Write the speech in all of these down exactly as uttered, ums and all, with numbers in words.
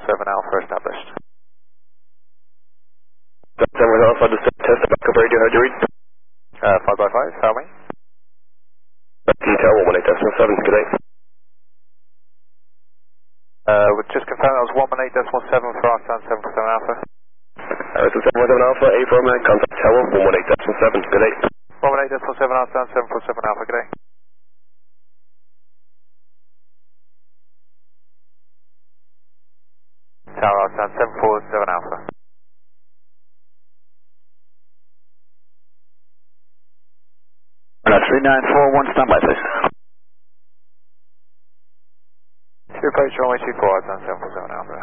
seven Alpha established. seven one Alpha, the test back up radio, how do you read? Uh, five by five, tell me. Detail one one eight decimal seven, good day. Uh, would just confirm that was one one eight decimal seven for our stand seven four seven Alpha. Uh, so seven one seven Alpha, A four man, contact tower one one eight decimal seven, good day. one one eight decimal seven, our stand seven four seven Alpha, good day. Tower, our stand seven four seven Alpha. Uh, three nine four one, standby please. Two approach runway two four, our stand seven four seven Alpha.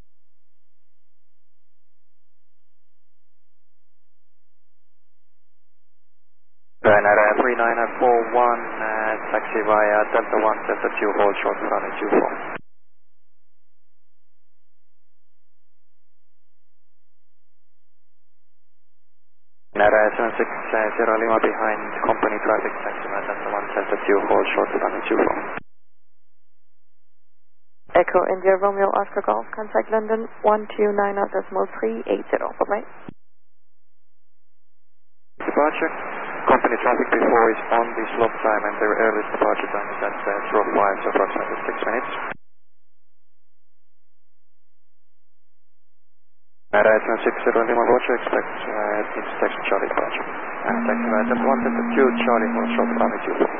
Ryanair three nine four one, uh, taxi via Delta one, Delta two, hold short runway two four. Ryanair seven six zero Lima behind company traffic, taxi via Delta one, Delta two, hold short runway two four. Echo India Romeo Oscar Golf, contact London one two nine decimal three eight zero, bye-bye. Departure. Company traffic before is on the slot time and the earliest departure time is at uh, zero five, so approximately six minutes. Ryanair seven six zero Lima Roger, expect uh, intersection Charlie departure. Uh, taxi via Delta one, Delta two, Charlie, hold short runway two four.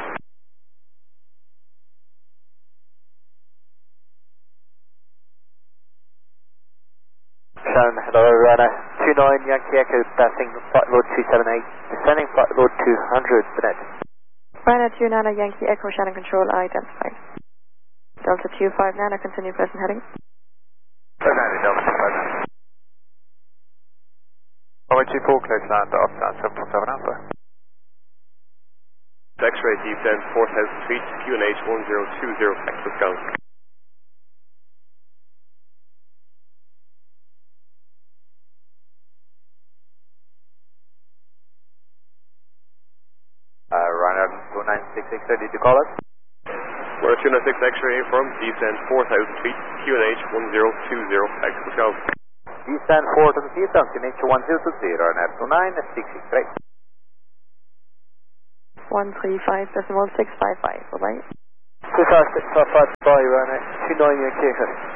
Hello, Ryanair two nine Yankee Echo, passing flight load two seven eight, descending flight load two hundred, Bennett. Ryanair two nine Yankee Echo, Shannon Control, identified. Delta two five nine, continue present heading. five nine, Delta two five nine. Runway two four, close land, off stand seven four seven Alpha. X-ray descend four thousand feet, Q N H one zero two zero, Texas Scout. Uh, Ryanair two nine six six, did you call us? We're two nine six X-ray from descend four thousand feet, Q N H one zero two zero, Texas Scout. Descend four thousand feet, down Q N H one zero two zero, Ryanair two nine six six, right? one three five decimal six five five, bye-bye. two five six five five, bye, Ryanair two nine Yankee Echo.